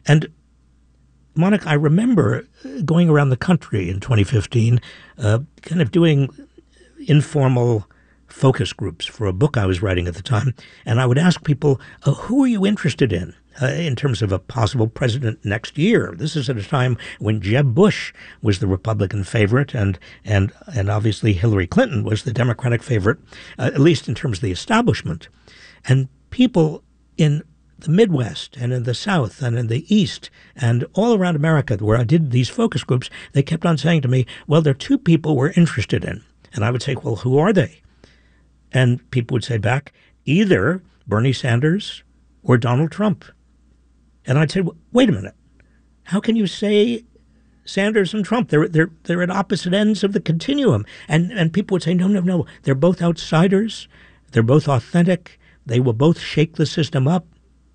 And Monica, I remember going around the country in 2015, kind of doing informal focus groups for a book I was writing at the time. And I would ask people, who are you interested in terms of a possible president next year? This is at a time when Jeb Bush was the Republican favorite, and obviously Hillary Clinton was the Democratic favorite, at least in terms of the establishment. And people in the Midwest and in the South and in the East and all around America where I did these focus groups, they kept on saying to me, well, there are two people we're interested in. And I would say, well, who are they? And people would say back, either Bernie Sanders or Donald Trump. And I'd say, well, wait a minute. How can you say Sanders and Trump? They're at opposite ends of the continuum. And people would say, no. They're both outsiders. They're both authentic. They will both shake the system up.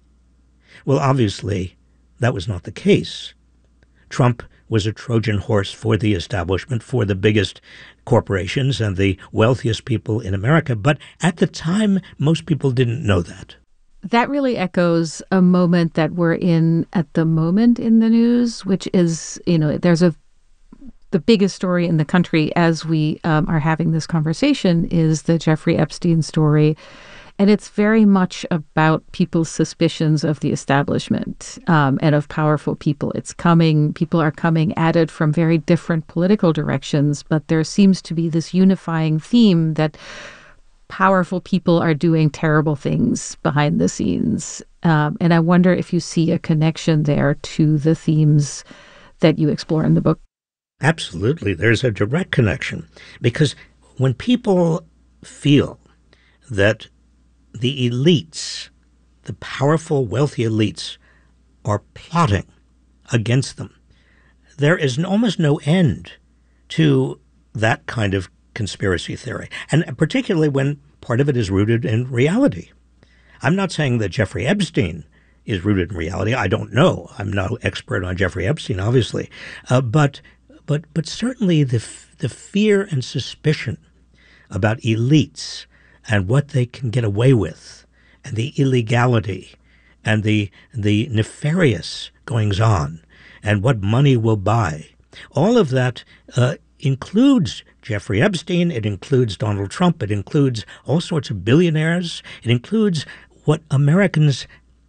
Well, obviously, that was not the case. Trump was a Trojan horse for the establishment, for the biggest corporations and the wealthiest people in America. But at the time, most people didn't know that. That really echoes a moment that we're in at the moment in the news, which is, there's the biggest story in the country as we are having this conversation is the Jeffrey Epstein story. And it's very much about people's suspicions of the establishment and of powerful people. People are coming at it from very different political directions, but there seems to be this unifying theme that powerful people are doing terrible things behind the scenes. And I wonder if you see a connection there to the themes that you explore in the book. Absolutely. There's a direct connection, because when people feel that the elites, the powerful, wealthy elites, are plotting against them, there is almost no end to that kind of conspiracy theory, and particularly when part of it is rooted in reality. I'm not saying that Jeffrey Epstein is rooted in reality. I don't know. I'm no expert on Jeffrey Epstein, obviously, but certainly the fear and suspicion about elites and what they can get away with, and the illegality, and the nefarious goings-on, and what money will buy. All of that includes Jeffrey Epstein. It includes Donald Trump. It includes all sorts of billionaires. It includes what Americans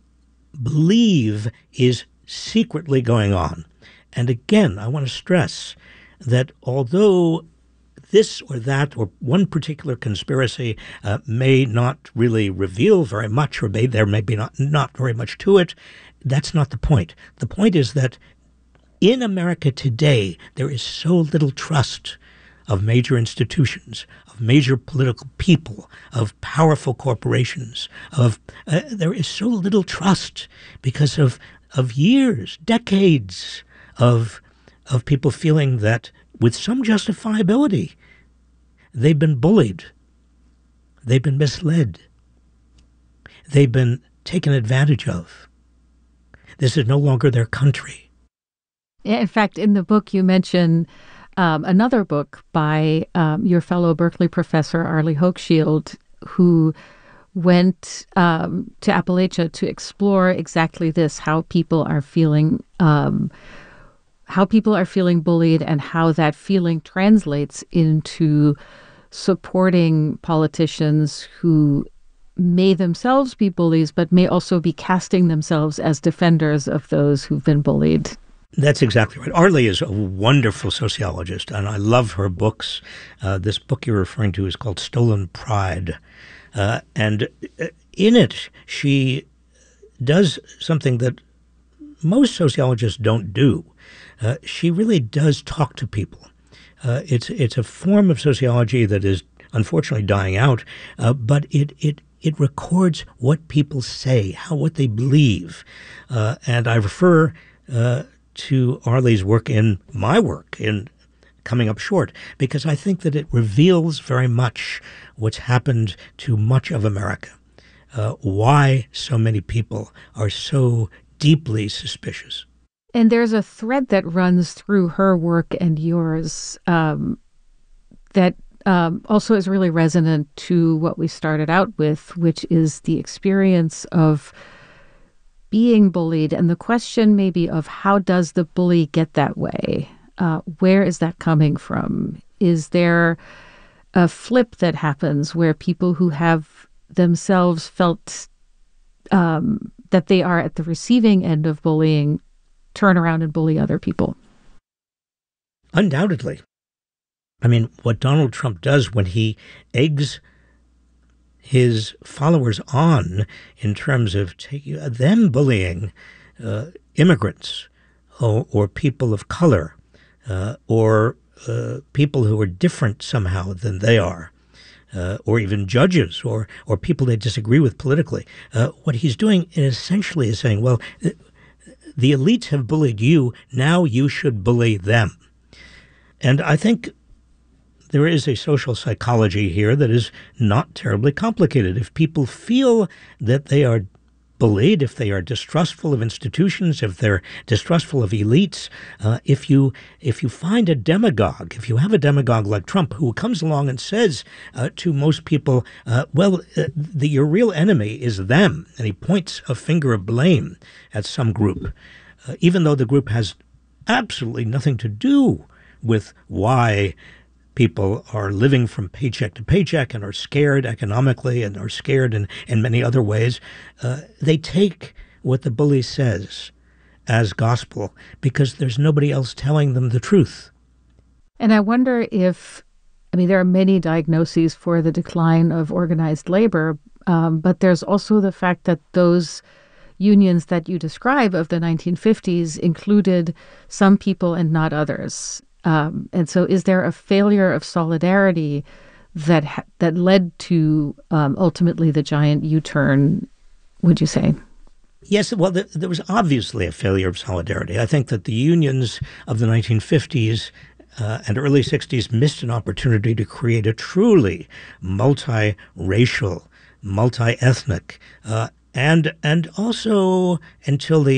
believe is secretly going on. And again, I want to stress that although this or that or one particular conspiracy may not really reveal very much, or there may be not very much to it, that's not the point. The point is that in America today, there is so little trust of major institutions, of major political people, of powerful corporations. There is so little trust because of years, decades of people feeling that with some justifiability, they've been bullied, they've been misled, they've been taken advantage of. This is no longer their country. In fact, in the book, you mention another book by your fellow Berkeley professor, Arlie Hochschild, who went to Appalachia to explore exactly this, how people are feeling bullied and how that feeling translates into supporting politicians who may themselves be bullies, but may also be casting themselves as defenders of those who've been bullied. That's exactly right. Arlie is a wonderful sociologist, and I love her books. This book you're referring to is called Stolen Pride. And in it, she does something that most sociologists don't do. She really does talk to people. It's a form of sociology that is unfortunately dying out, but it records what people say, what they believe. And I refer to Arlie's work in my work, in Coming Up Short, because I think that it reveals very much what's happened to much of America, why so many people are so deeply suspicious. And there's a thread that runs through her work and yours that also is really resonant to what we started out with, which is the experience of being bullied, and the question maybe of how does the bully get that way? Where is that coming from? Is there a flip that happens where people who have themselves felt that they are at the receiving end of bullying turn around and bully other people? Undoubtedly. I mean, what Donald Trump does when he eggs his followers on in terms of them bullying immigrants or people of color or people who are different somehow than they are, or even judges or people they disagree with politically. What he's doing essentially is saying, well, the elites have bullied you, now you should bully them. And I think there is a social psychology here that is not terribly complicated. If people feel that they are bullied, if they are distrustful of institutions, if they're distrustful of elites, if you find a demagogue, if you have a demagogue like Trump who comes along and says to most people, your real enemy is them, and he points a finger of blame at some group, even though the group has absolutely nothing to do with why people are living from paycheck to paycheck and are scared economically and are scared in many other ways. They take what the bully says as gospel because there's nobody else telling them the truth. And I wonder there are many diagnoses for the decline of organized labor, but there's also the fact that those unions that you describe of the 1950s included some people and not others. And so is there a failure of solidarity that led to ultimately the giant U-turn, would you say? Yes, well, there was obviously a failure of solidarity. I think that the unions of the 1950s and early 60s missed an opportunity to create a truly multiracial, multi-ethnic, and also until the